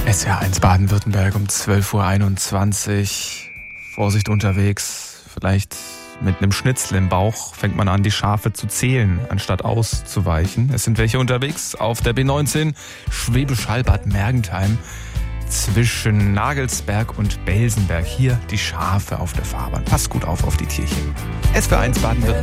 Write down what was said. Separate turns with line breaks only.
SWR1 Baden-Württemberg um 12:21 Uhr. Vorsicht unterwegs, vielleicht mit einem Schnitzel im Bauch fängt man an, die Schafe zu zählen, anstatt auszuweichen. Es sind welche unterwegs auf der B19 Schwäbisch Hall-Bad Mergentheim zwischen Nagelsberg und Belsenberg. Hier die Schafe auf der Fahrbahn. Passt gut auf die Tierchen. SWR1 Baden-Württemberg.